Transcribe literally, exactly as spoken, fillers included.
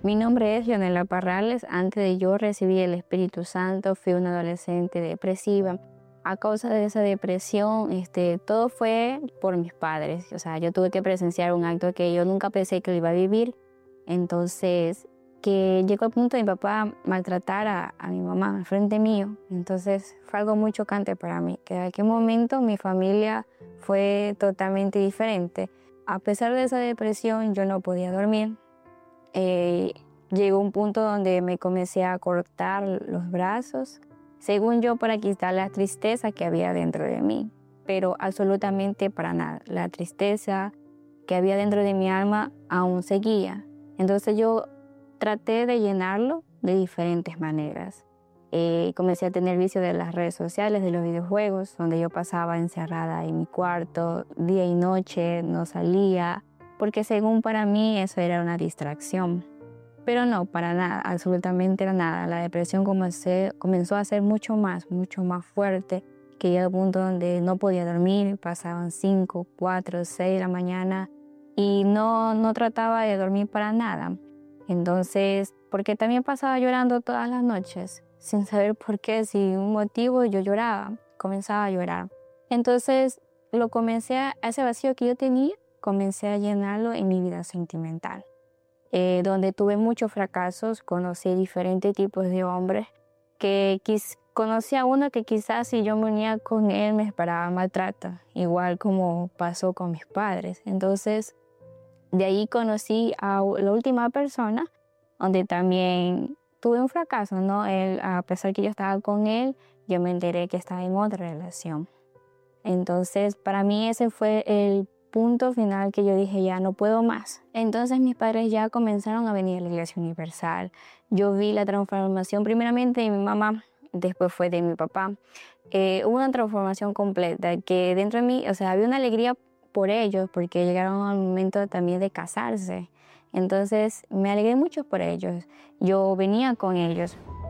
Mi nombre es Leonela Parrales. Antes de yo recibir el Espíritu Santo, fui una adolescente depresiva. A causa de esa depresión, este, todo fue por mis padres. O sea, yo tuve que presenciar un acto que yo nunca pensé que lo iba a vivir. Entonces, que llegó al punto de mi papá maltratar a, a mi mamá al frente mío. Entonces, fue algo muy chocante para mí, que en aquel momento mi familia fue totalmente diferente. A pesar de esa depresión, yo no podía dormir. Eh, llegó un punto donde me comencé a cortar los brazos, según yo, para quitar la tristeza que había dentro de mí, pero absolutamente para nada. La tristeza que había dentro de mi alma aún seguía. Entonces yo traté de llenarlo de diferentes maneras. Eh, comencé a tener vicio de las redes sociales, de los videojuegos, donde yo pasaba encerrada en mi cuarto, día y noche, no salía, porque según para mí eso era una distracción. Pero no, para nada, absolutamente era nada. La depresión comencé, comenzó a ser mucho más, mucho más fuerte, que llegó al punto donde no podía dormir, pasaban cinco, cuatro, seis de la mañana y no, no trataba de dormir para nada. Entonces, porque también pasaba llorando todas las noches, sin saber por qué, sin un motivo, yo lloraba, comenzaba a llorar. Entonces, lo comencé a, ese vacío que yo tenía, comencé a llenarlo en mi vida sentimental, eh, donde tuve muchos fracasos. Conocí diferentes tipos de hombres, que quis, conocí a uno que quizás si yo me unía con él me esperaba maltrato, igual como pasó con mis padres. Entonces, de ahí conocí a la última persona, donde también tuve un fracaso, ¿no? Él, a pesar que yo estaba con él, yo me enteré que estaba en otra relación. Entonces, para mí ese fue el punto final que yo dije, ya no puedo más. Entonces mis padres ya comenzaron a venir a la Iglesia Universal. Yo vi la transformación primeramente de mi mamá, después fue de mi papá. Eh, hubo una transformación completa que dentro de mí, o sea, había una alegría por ellos, porque llegaron al momento también de casarse. Entonces me alegré mucho por ellos. Yo venía con ellos.